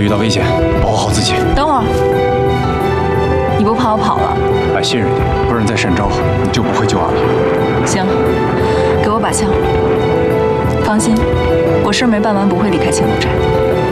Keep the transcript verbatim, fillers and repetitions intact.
遇到危险，保护好自己。 等会儿，你不怕我跑了？ 俺信任你，不然在沈州你就不会救俺了。 行，给我把枪。放心，我事儿没办完不会离开青楼斋。